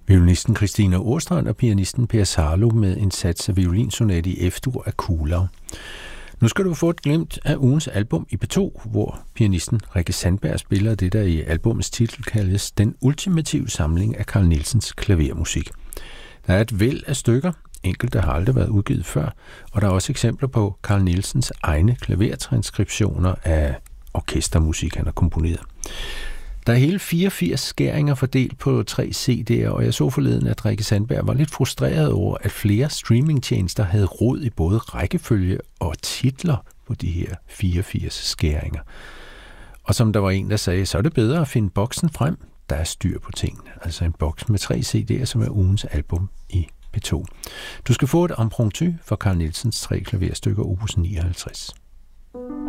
Violinisten Christina Åstrand og pianisten Per Sarlo med en sats af violinsonat i F-dur af Kuhlau. Nu skal du få et glimt af ugens album i P2, hvor pianisten Rikke Sandberg spiller det, der i albumets titel kaldes den ultimative samling af Carl Nielsens klavermusik. Der er et væld af stykker, enkelte har aldrig været udgivet før, og der er også eksempler på Carl Nielsens egne klavertranskriptioner af orkestermusik, han har komponeret. Der er hele 84 skæringer fordelt på 3 CD'er, og jeg så forleden, at Rikke Sandberg var lidt frustreret over, at flere streamingtjenester havde rod i både rækkefølge og titler på de her 84 skæringer. Og som der var en, der sagde, så er det bedre at finde boksen frem, der er styr på tingene. Altså en boks med 3 CD'er, som er ugens album i P2. Du skal få et impromptu for Carl Nielsens 3 klaverstykker opus 59.